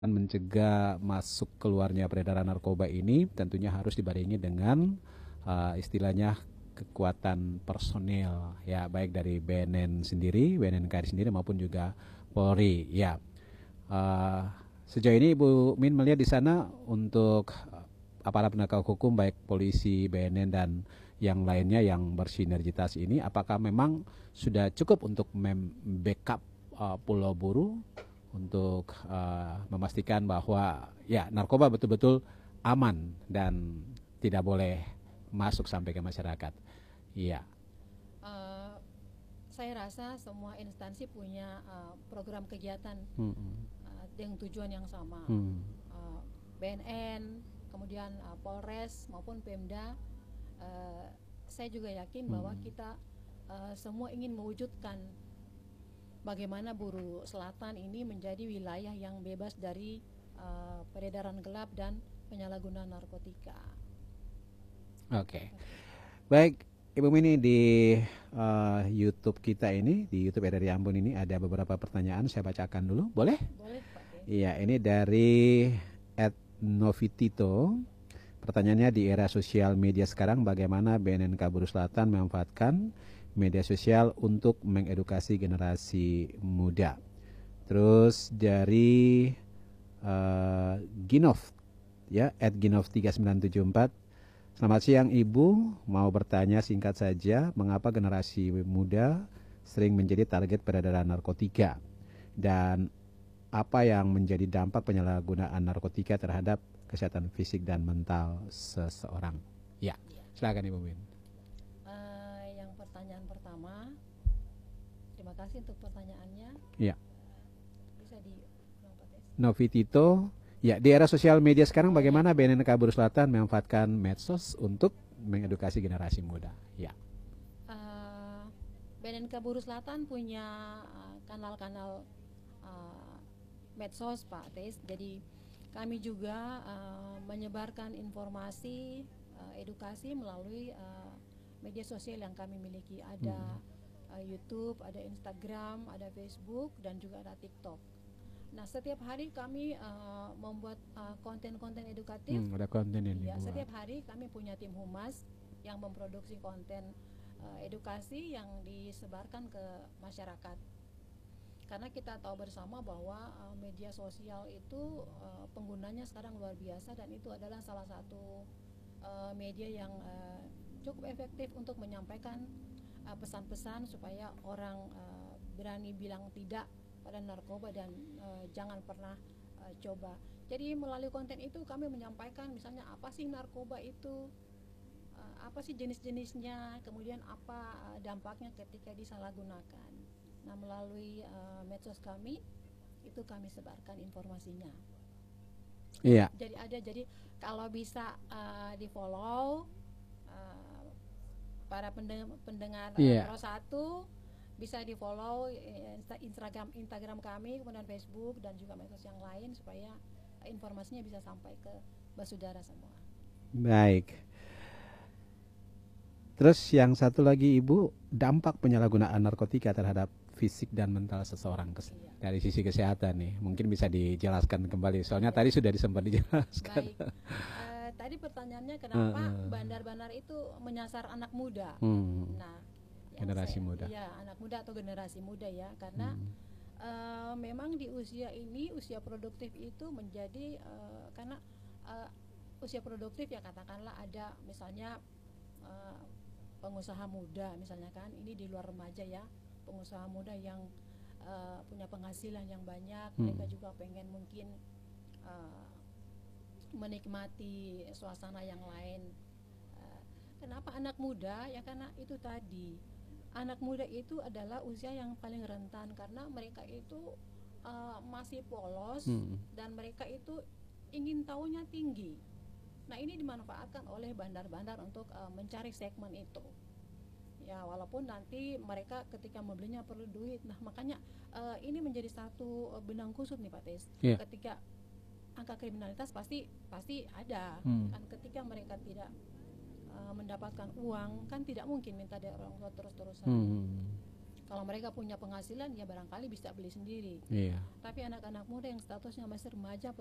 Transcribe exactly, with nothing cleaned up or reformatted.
mencegah masuk keluarnya peredaran narkoba ini tentunya harus dibarengi dengan uh, istilahnya kekuatan personil ya, baik dari B N N sendiri, B N N K R I sendiri maupun juga Polri ya. Uh, sejauh ini Ibu Min melihat di sana untuk aparat penegak hukum baik polisi, B N N dan yang lainnya yang bersinergitas ini, apakah memang sudah cukup untuk mem-backup uh, Pulau Buru untuk uh, memastikan bahwa ya narkoba betul-betul aman dan tidak boleh masuk sampai ke masyarakat. Iya. Uh, saya rasa semua instansi punya uh, program kegiatan Hmm. uh, dengan tujuan yang sama. Hmm. Uh, B N N, kemudian uh, Polres maupun Pemda. Uh, saya juga yakin bahwa Hmm. kita uh, semua ingin mewujudkan bagaimana Buru Selatan ini menjadi wilayah yang bebas dari uh, peredaran gelap dan penyalahgunaan narkotika. Oke. Baik, Ibu Mini, di uh, YouTube kita ini, di YouTube R R I Ambon ini ada beberapa pertanyaan, saya bacakan dulu, boleh? Boleh, Pak. Iya, ini dari at Novitito. Pertanyaannya, di era sosial media sekarang bagaimana B N N K Buru Selatan memanfaatkan media sosial untuk mengedukasi generasi muda? Terus dari uh, Ginov ya, at Ginov tiga sembilan tujuh empat. Selamat siang Ibu, mau bertanya singkat saja, mengapa generasi muda sering menjadi target peredaran narkotika dan apa yang menjadi dampak penyalahgunaan narkotika terhadap kesehatan fisik dan mental seseorang? Ya, silakan Ibu Min. Uh, yang pertanyaan pertama, terima kasih untuk pertanyaannya. Ya. Bisa di Novitito. Ya, di era sosial media sekarang bagaimana B N N K Buru Selatan memanfaatkan medsos untuk mengedukasi generasi muda? Ya. Uh, B N N K Buru Selatan punya uh, kanal-kanal uh, medsos, Pak Tes. Jadi kami juga uh, menyebarkan informasi uh, edukasi melalui uh, media sosial yang kami miliki. Ada hmm. uh, YouTube, ada Instagram, ada Facebook, dan juga ada TikTok. Nah, setiap hari kami uh, membuat uh, konten-konten edukatif. Hmm, ada konten ini. Ya, setiap hari kami punya tim humas yang memproduksi konten uh, edukasi yang disebarkan ke masyarakat. Karena kita tahu bersama bahwa uh, media sosial itu uh, penggunanya sekarang luar biasa dan itu adalah salah satu uh, media yang uh, cukup efektif untuk menyampaikan uh, pesan-pesan supaya orang uh, berani bilang tidak pada narkoba dan uh, jangan pernah uh, coba. Jadi melalui konten itu kami menyampaikan misalnya apa sih narkoba itu, uh, apa sih jenis-jenisnya, kemudian apa uh, dampaknya ketika disalahgunakan. Nah, melalui uh, medsos kami itu kami sebarkan informasinya. Iya. Jadi ada, jadi kalau bisa uh, di follow uh, para pendengar, pendengar iya. uh, Pro satu bisa di follow Instagram Instagram kami, kemudian Facebook dan juga medsos yang lain supaya informasinya bisa sampai ke basudara semua. Baik. Terus yang satu lagi Ibu, dampak penyalahgunaan narkotika terhadap fisik dan mental seseorang kes- iya. dari sisi kesehatan nih, mungkin bisa dijelaskan kembali. Soalnya iya. tadi sudah sempat dijelaskan. Baik. Uh, tadi pertanyaannya kenapa uh, uh. bandar-bandar itu menyasar anak muda? Hmm. Nah, generasi saya, muda. Ya, anak muda atau generasi muda ya, karena hmm. uh, memang di usia ini usia produktif itu menjadi uh, karena uh, usia produktif ya katakanlah ada misalnya uh, pengusaha muda misalnya kan, ini di luar remaja ya, pengusaha muda yang uh, punya penghasilan yang banyak, hmm. mereka juga pengen mungkin uh, menikmati suasana yang lain. Uh, kenapa anak muda? Ya karena itu tadi. Anak muda itu adalah usia yang paling rentan karena mereka itu uh, masih polos hmm. dan mereka itu ingin tahunya tinggi. Nah, ini dimanfaatkan oleh bandar-bandar untuk uh, mencari segmen itu. Ya, walaupun nanti mereka ketika membelinya perlu duit. Nah, makanya uh, ini menjadi satu uh, benang kusut nih Pak Tes. Yeah. Ketika angka kriminalitas pasti pasti ada. Hmm. Kan ketika mereka tidak mendapatkan uang kan tidak mungkin minta dari orang tua terus-terusan. Hmm. Kalau mereka punya penghasilan ya barangkali bisa beli sendiri. Iya. Tapi anak-anak muda yang statusnya masih remaja,